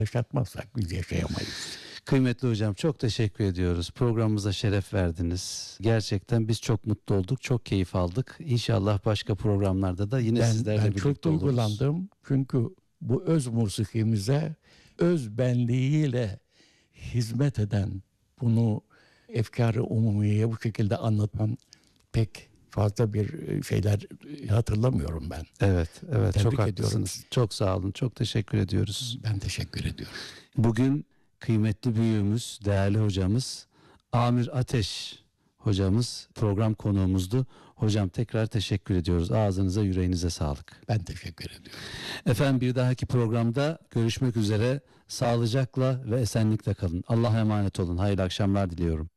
yaşatmazsak biz yaşayamayız. Kıymetli hocam, çok teşekkür ediyoruz. Programımıza şeref verdiniz. Gerçekten biz çok mutlu olduk, çok keyif aldık. İnşallah başka programlarda da yine sizlerle Ben birlikte çok oluruz. duygulandım. Çünkü bu öz musikimize öz benliğiyle hizmet eden, bunu efkar-ı umumiyeye bu şekilde anlatan pek fazla bir şeyler hatırlamıyorum ben. Evet, Tebrik çok ediyorum. haklısınız. Çok sağ olun, çok teşekkür ediyoruz. Ben teşekkür ediyorum. Bugün kıymetli büyüğümüz, değerli hocamız Amir Ateş hocamız program konuğumuzdu. Hocam tekrar teşekkür ediyoruz. Ağzınıza, yüreğinize sağlık. Ben teşekkür ediyorum. Efendim, bir dahaki programda görüşmek üzere. Sağlıcakla ve esenlikle kalın. Allah'a emanet olun. Hayırlı akşamlar diliyorum.